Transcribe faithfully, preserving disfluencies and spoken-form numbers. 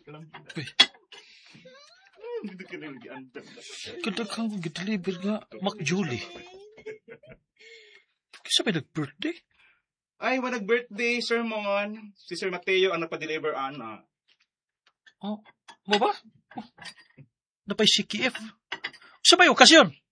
Uy. Kadaghang kong gideliver nga, Mac Julie. Kisa ba nag-birthday? Ay, wa nag-birthday, Sir Mon. Si Sir Mateo ang nagpa-deliver, ana. Oh, mo ba? Oh. Napay C K F. Sa may okasyon?